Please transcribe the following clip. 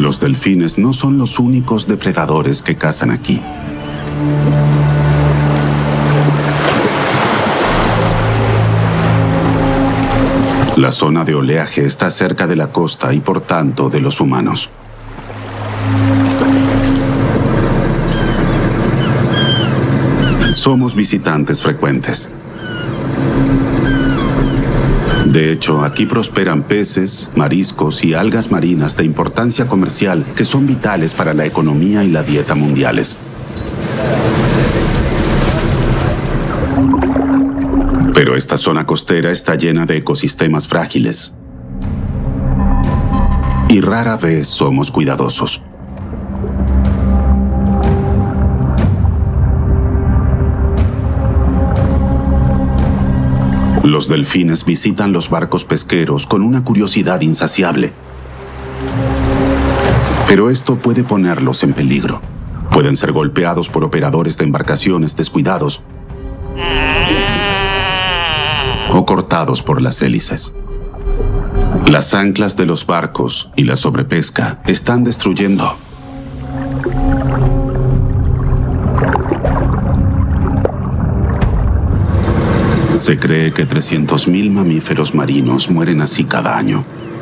Los delfines no son los únicos depredadores que cazan aquí. La zona de oleaje está cerca de la costa y por tanto de los humanos. Somos visitantes frecuentes. De hecho, aquí prosperan peces, mariscos y algas marinas de importancia comercial que son vitales para la economía y la dieta mundiales. Pero esta zona costera está llena de ecosistemas frágiles. Y rara vez somos cuidadosos. Los delfines visitan los barcos pesqueros con una curiosidad insaciable. Pero esto puede ponerlos en peligro. Pueden ser golpeados por operadores de embarcaciones descuidados o cortados por las hélices. Las anclas de los barcos y la sobrepesca están destruyendo. Se cree que 300.000 mamíferos marinos mueren así cada año.